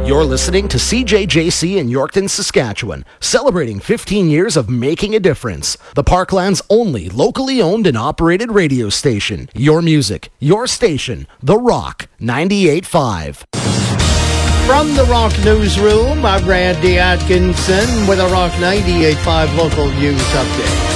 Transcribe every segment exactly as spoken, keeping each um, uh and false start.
You're listening to C J J C in Yorkton, Saskatchewan, celebrating fifteen years of making a difference. The Parkland's only locally owned and operated radio station. Your music, your station, The Rock ninety-eight point five. From the Rock Newsroom, I'm Randy Atkinson with a Rock ninety-eight point five local news update.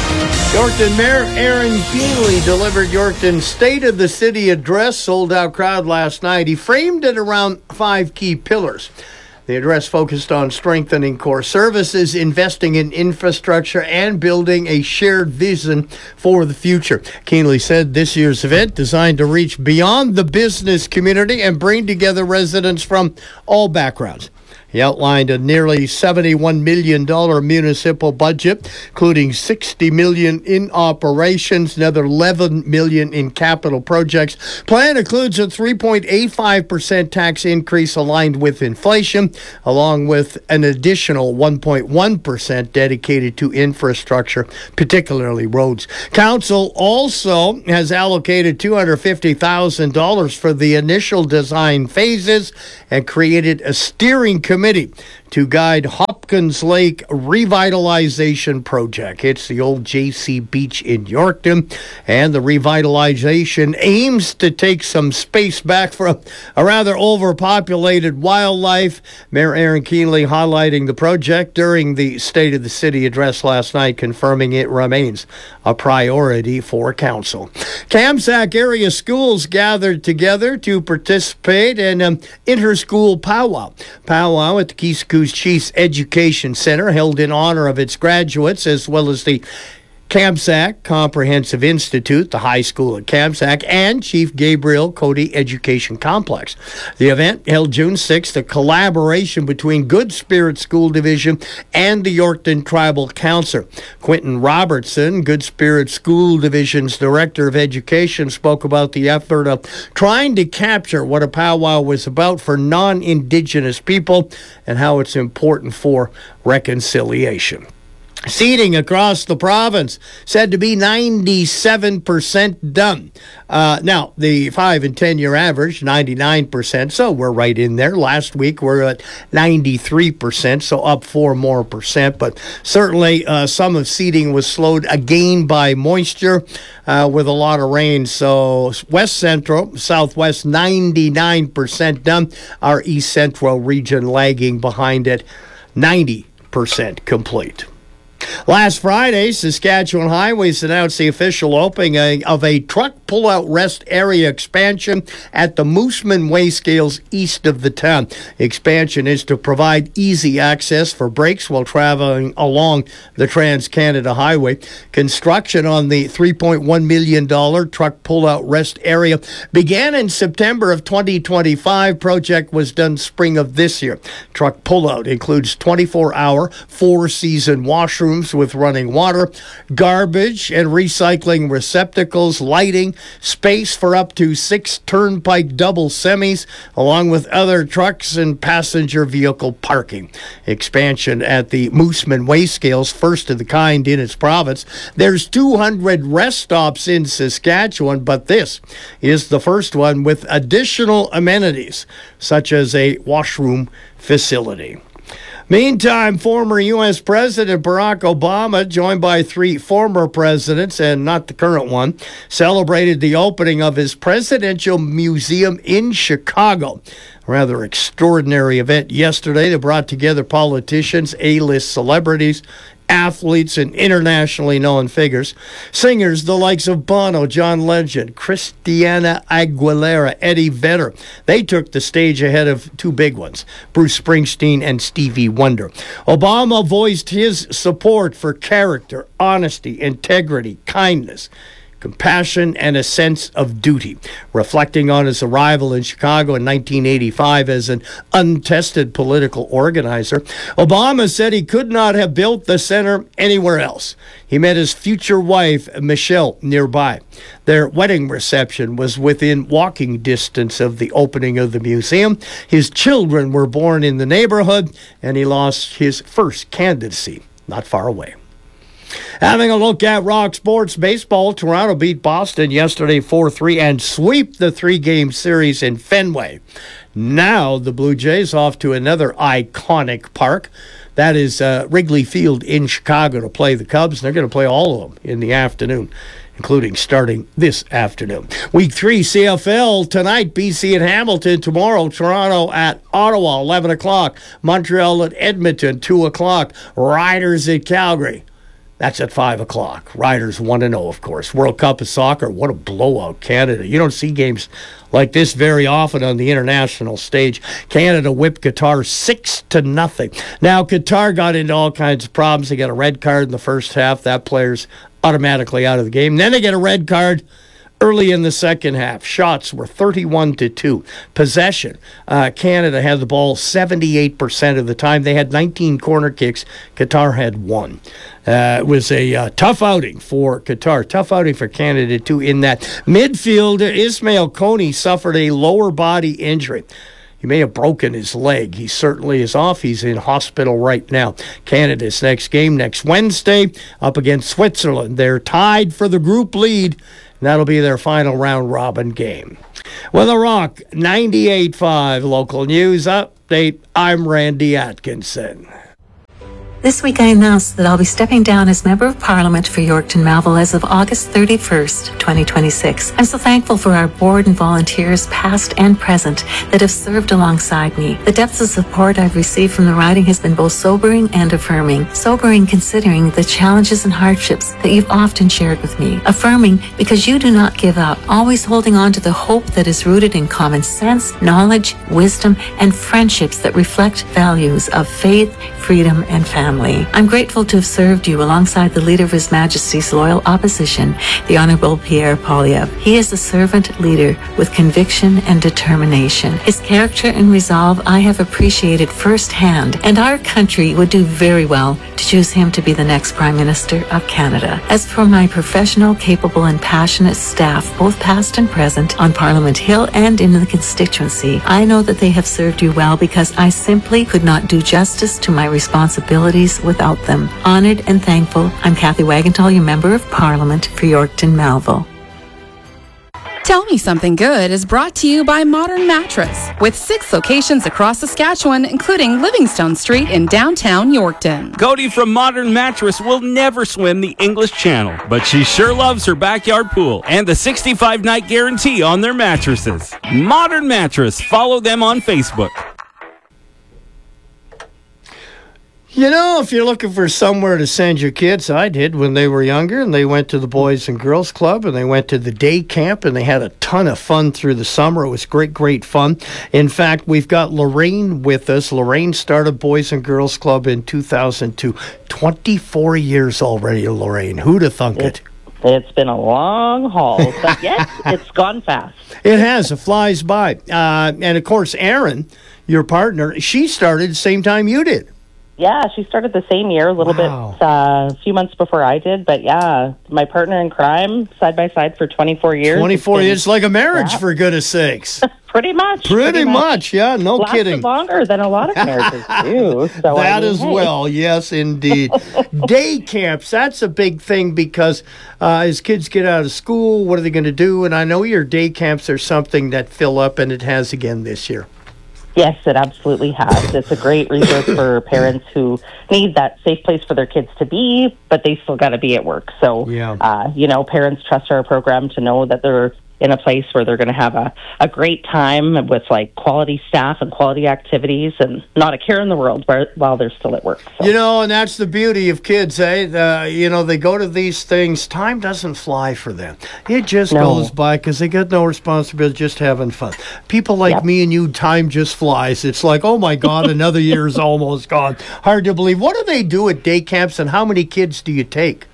Yorkton Mayor Aaron Keenley delivered Yorkton's State of the City address, sold-out crowd last night. He framed it around five key pillars. The address focused on strengthening core services, investing in infrastructure, and building a shared vision for the future. Keenley said this year's event, designed to reach beyond the business community and bring together residents from all backgrounds. He outlined a nearly seventy-one million dollars municipal budget, including sixty million dollars in operations, another eleven million dollars in capital projects. Plan includes a three point eight five percent tax increase aligned with inflation, along with an additional one point one percent dedicated to infrastructure, particularly roads. Council also has allocated two hundred fifty thousand dollars for the initial design phases and created a steering committee to guide Hopkins Lake Revitalization Project. It's the old J C Beach in Yorkton, and the revitalization aims to take some space back from a rather overpopulated wildlife. Mayor Aaron Keenley highlighting the project during the State of the City address last night, confirming it remains a priority for council. Kamsack area schools gathered together to participate in an inter-school powwow. Powwow at the Keys Coups Chiefs Education Center held in honor of its graduates, as well as the Kamsack Comprehensive Institute, the high school at Kamsack, and Chief Gabriel Cody Education Complex. The event, held June sixth, a collaboration between Good Spirit School Division and the Yorkton Tribal Council. Quentin Robertson, Good Spirit School Division's Director of Education, spoke about the effort of trying to capture what a powwow was about for non-Indigenous people and how it's important for reconciliation. Seating across the province said to be ninety-seven percent done. Uh, now, the five and ten-year average, ninety-nine percent, so we're right in there. Last week, we're at ninety-three percent, so up four more percent. But certainly, uh, some of seating was slowed again by moisture uh, with a lot of rain. So West Central, Southwest, ninety-nine percent done. Our East Central region lagging behind it, ninety percent complete. Last Friday, Saskatchewan Highways announced the official opening of a truck pull-out rest area expansion at the Mooseman Way Scales east of the town. The expansion is to provide easy access for brakes while traveling along the Trans-Canada Highway. Construction on the three point one million dollars truck pull-out rest area began in September of twenty twenty-five. Project was done spring of this year. Truck pull-out includes twenty-four hour, four-season washrooms with running water, garbage and recycling receptacles, lighting, space for up to six turnpike double semis, along with other trucks and passenger vehicle parking. Expansion at the Mooseman Way Scales, first of the kind in its province. There's two hundred rest stops in Saskatchewan, but this is the first one with additional amenities, such as a washroom facility. Meantime, former U S President Barack Obama, joined by three former presidents and not the current one, celebrated the opening of his presidential museum in Chicago. A rather extraordinary event yesterday that brought together politicians, A-list celebrities, athletes, and internationally known figures. Singers the likes of Bono, John Legend, Christina Aguilera, Eddie Vedder. They took the stage ahead of two big ones, Bruce Springsteen and Stevie Wonder. Obama voiced his support for character, honesty, integrity, kindness, compassion, and a sense of duty. Reflecting on his arrival in Chicago in nineteen eighty-five as an untested political organizer, Obama said he could not have built the center anywhere else. He met his future wife, Michelle, nearby. Their wedding reception was within walking distance of the opening of the museum. His children were born in the neighborhood, and he lost his first candidacy not far away. Having a look at Rock Sports Baseball, Toronto beat Boston yesterday four three and sweep the three-game series in Fenway. Now the Blue Jays off to another iconic park. That is uh, Wrigley Field in Chicago to play the Cubs. They're going to play all of them in the afternoon, including starting this afternoon. Week three C F L tonight, B C at Hamilton. Tomorrow, Toronto at Ottawa, eleven o'clock. Montreal at Edmonton, two o'clock. Riders at Calgary. That's at five o'clock. Riders one and oh, of course. World Cup of Soccer, what a blowout, Canada. You don't see games like this very often on the international stage. Canada whipped Qatar six to nothing. Now, Qatar got into all kinds of problems. They got a red card in the first half. That player's automatically out of the game. Then they get a red card early in the second half. Shots were thirty-one to two. Possession, uh, Canada had the ball seventy-eight percent of the time. They had nineteen corner kicks. Qatar had one. Uh, it was a uh, tough outing for Qatar. Tough outing for Canada, too, in that midfielder Ismail Kone suffered a lower body injury. He may have broken his leg. He certainly is off. He's in hospital right now. Canada's next game next Wednesday up against Switzerland. They're tied for the group lead, and that'll be their final round-robin game. Well, The Rock, ninety-eight point five Local News Update. I'm Randy Atkinson. This week I announced that I'll be stepping down as Member of Parliament for Yorkton Melville as of August thirty-first, twenty twenty-six. I'm so thankful for our board and volunteers, past and present, that have served alongside me. The depth of support I've received from the riding has been both sobering and affirming. Sobering considering the challenges and hardships that you've often shared with me. Affirming because you do not give up, always holding on to the hope that is rooted in common sense, knowledge, wisdom, and friendships that reflect values of faith, freedom, and family. I'm grateful to have served you alongside the Leader of His Majesty's Loyal Opposition, the Honourable Pierre Poilievre. He is a servant leader with conviction and determination. His character and resolve I have appreciated firsthand, and our country would do very well to choose him to be the next Prime Minister of Canada. As for my professional, capable, and passionate staff, both past and present, on Parliament Hill and in the constituency, I know that they have served you well because I simply could not do justice to my responsibilities without them. Honoured and thankful, I'm Kathy Wagentall, your Member of Parliament for Yorkton Melville. Tell Me Something Good is brought to you by Modern Mattress, with six locations across Saskatchewan, including Livingstone Street in downtown Yorkton. Cody from Modern Mattress will never swim the English Channel, but she sure loves her backyard pool and the sixty-five night guarantee on their mattresses. Modern Mattress. Follow them on Facebook. You know, if you're looking for somewhere to send your kids, I did when they were younger, and they went to the Boys and Girls Club, and they went to the day camp, and they had a ton of fun through the summer. It was great, great fun. In fact, we've got Lorraine with us. Lorraine started Boys and Girls Club in two thousand two. twenty-four years already, Lorraine. Who'd have thunk it? It's been a long haul, but yes, it's gone fast. It has. It flies by. Uh, and, of course, Erin, your partner, she started the same time you did. Yeah, she started the same year, a little Wow. bit, uh, a few months before I did. But yeah, my partner in crime, side by side for twenty-four years. twenty-four been, years, like a marriage, yeah. for goodness sakes. Pretty much. Pretty, pretty much. much, yeah, no Lasted kidding. longer than a lot of marriages do. So, that I mean, as hey. well, yes, indeed. Day camps, that's a big thing because uh, as kids get out of school, what are they going to do? And I know your day camps are something that fill up, and it has again this year. Yes, it absolutely has. It's a great resource for parents who need that safe place for their kids to be, but they still got to be at work. So, Yeah. uh, you know, parents trust our program to know that they're in a place where they're going to have a, a great time with, like, quality staff and quality activities and not a care in the world where, while they're still at work. So. You know, and that's the beauty of kids, eh? The, you know, they go to these things. Time doesn't fly for them. It just No. goes by because they got no responsibility, just having fun. People like Yep. me and you, time just flies. It's like, oh, my God, another year's almost gone. Hard to believe. What do they do at day camps, and how many kids do you take?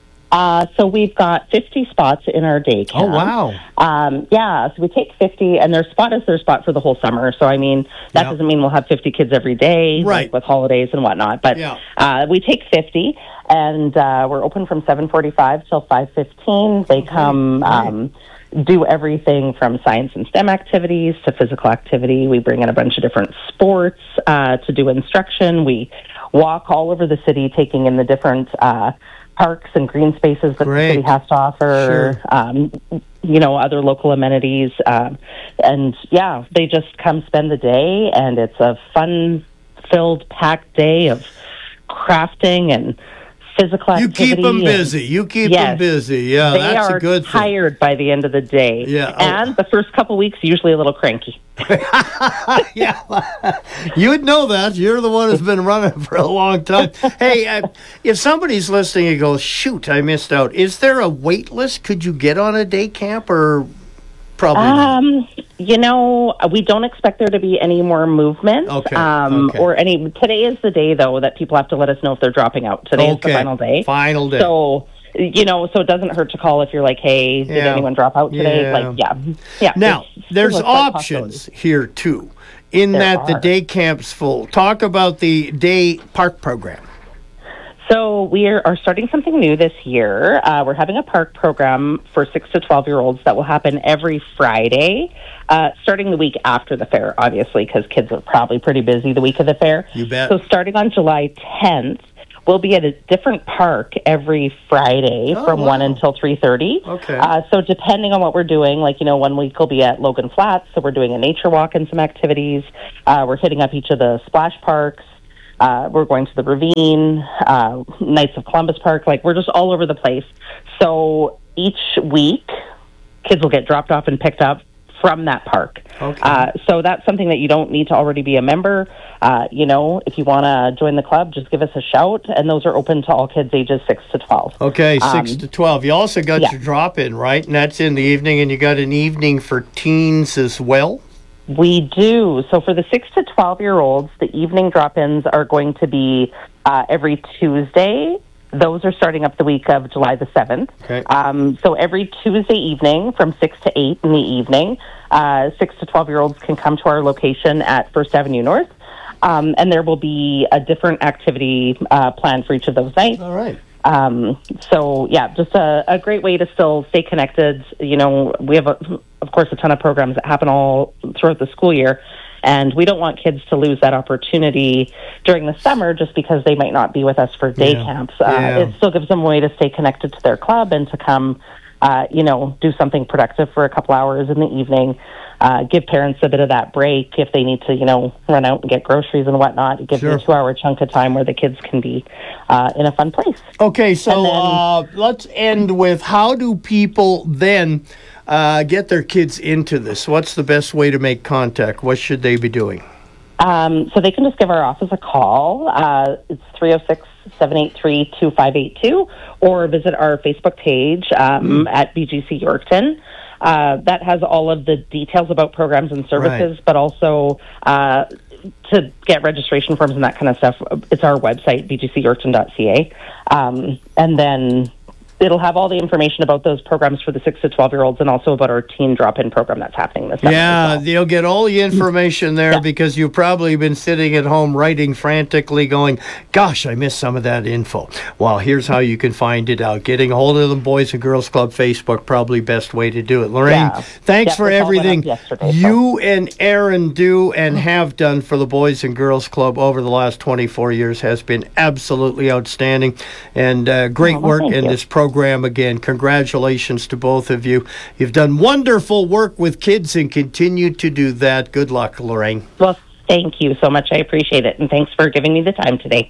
Uh, so we've got fifty spots in our day camp. Oh, wow. Um, yeah, so we take fifty, and their spot is their spot for the whole summer. So, I mean, that Yeah. doesn't mean we'll have fifty kids every day, like, Right. with holidays and whatnot. But Yeah. uh, we take fifty, and uh, we're open from seven forty-five till five fifteen. They come... Right. Um, do everything from science and STEM activities to physical activity. We bring in a bunch of different sports uh, to do instruction. We walk all over the city, taking in the different uh, parks and green spaces that Great. the city has to offer. Sure. Um, you know, other local amenities. Um, and, yeah, they just come spend the day, and it's a fun-filled, packed day of crafting and physical You activity. keep them busy. You keep yes, them busy. Yeah, they that's are a good thing. tired by the end of the day. Yeah. And the first couple weeks, usually a little cranky. Yeah, you would know that. You're the one who's been running for a long time. Hey, uh, if somebody's listening and goes, shoot, I missed out, is there a wait list? Could you get on a day camp, or probably not? Um, you know, we don't expect there to be any more movement. Okay, Um, okay. Or any. Today is the day, though, that people have to let us know if they're dropping out. Today is the Okay, final day. final day. So, you know, so it doesn't hurt to call if you're like, hey, did Yeah. anyone drop out today? Yeah. Like, yeah. yeah. Now, it's- there's it's like options here, too, in There that the are. day camp's full. Talk about the day park program. So we are, are starting something new this year. Uh, we're having a park program for six to twelve-year-olds that will happen every Friday, uh, starting the week after the fair, obviously, because kids are probably pretty busy the week of the fair. You bet. So starting on July tenth, we'll be at a different park every Friday Oh, from wow. one until three thirty. Okay. Uh, so depending on what we're doing, like, you know, one week we'll be at Logan Flats, so we're doing a nature walk and some activities. Uh, we're hitting up each of the splash parks. Uh, we're going to the Ravine, uh, Knights of Columbus Park. Like, we're just all over the place. So each week, kids will get dropped off and picked up from that park. Okay. Uh, so that's something that you don't need to already be a member. Uh, you know, if you want to join the club, just give us a shout. And those are open to all kids ages six to twelve. Okay, six Um, to twelve. You also got yeah. your drop-in, right? And that's in the evening, and you got an evening for teens as well? We do. So for the six to twelve-year-olds, the evening drop-ins are going to be uh, every Tuesday. Those are starting up the week of July the seventh. Okay. Um, so every Tuesday evening from six to eight in the evening, uh, six to twelve-year-olds can come to our location at First Avenue North, um, and there will be a different activity uh, planned for each of those nights. All right. Um, so yeah, just a, a great way to still stay connected. You know, we have, a, of course, a ton of programs that happen all throughout the school year, and we don't want kids to lose that opportunity during the summer just because they might not be with us for day Yeah. camps. Uh, Yeah. It still gives them a way to stay connected to their club and to come, uh, you know, do something productive for a couple hours in the evening. Uh, give parents a bit of that break if they need to, you know, run out and get groceries and whatnot. It gives Sure. them a two-hour chunk of time where the kids can be uh, in a fun place. Okay, so And then- uh, let's end with, how do people then uh, get their kids into this? What's the best way to make contact? What should they be doing? Um, so they can just give our office a call. Uh, it's three oh six, seven eight three, two five eight two, or visit our Facebook page um, at B G C Yorkton. Uh, that has all of the details about programs and services, Right. but also uh, to get registration forms and that kind of stuff, it's our website, b g c yorkton dot c a. Um, and then it'll have all the information about those programs for the six to twelve-year-olds and also about our teen drop-in program that's happening this summer. Yeah, as well. you'll get all the information there Yeah. because you've probably been sitting at home writing frantically going, gosh, I missed some of that info. Well, here's how you can find it out. Getting a hold of the Boys and Girls Club Facebook, probably best way to do it. Lorraine, Yeah. thanks Yeah, for this all went up everything yesterday, so- you and Aaron do and have done for the Boys and Girls Club over the last twenty-four years. Has been absolutely outstanding, and uh, great Oh, well, work thank in you. this program again. Congratulations to both of you. You've done wonderful work with kids and continue to do that. Good luck, Lorraine. Well, thank you so much. I appreciate it. And thanks for giving me the time today.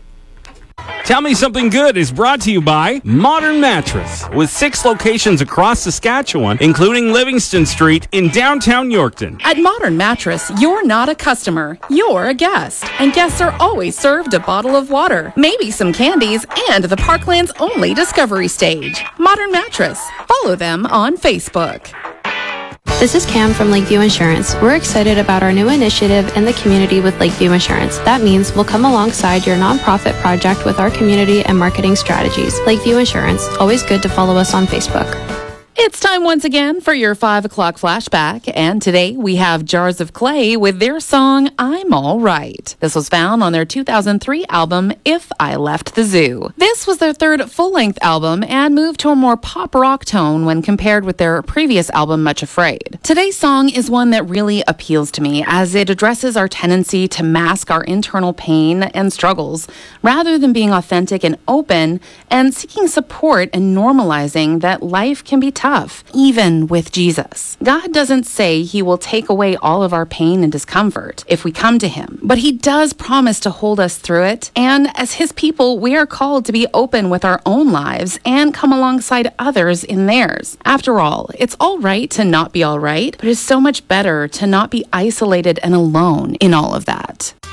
Tell Me Something Good is brought to you by Modern Mattress, with six locations across Saskatchewan, including Livingston Street in downtown Yorkton. At Modern Mattress, you're not a customer, you're a guest. And guests are always served a bottle of water, maybe some candies, and the Parkland's only discovery stage. Modern Mattress. Follow them on Facebook. This is Cam from Lakeview Insurance. We're excited about our new initiative in the community with Lakeview Insurance. That means we'll come alongside your nonprofit project with our community and marketing strategies. Lakeview Insurance. Always good to follow us on Facebook. It's time once again for your five o'clock flashback, and today we have Jars of Clay with their song, I'm All Right. This was found on their two thousand three album, If I Left the Zoo. This was their third full-length album and moved to a more pop rock tone when compared with their previous album, Much Afraid. Today's song is one that really appeals to me as it addresses our tendency to mask our internal pain and struggles rather than being authentic and open and seeking support and normalizing that life can be tough tough, even with Jesus. God doesn't say he will take away all of our pain and discomfort if we come to him, but he does promise to hold us through it. And as his people, we are called to be open with our own lives and come alongside others in theirs. After all, it's all right to not be all right, but it's so much better to not be isolated and alone in all of that.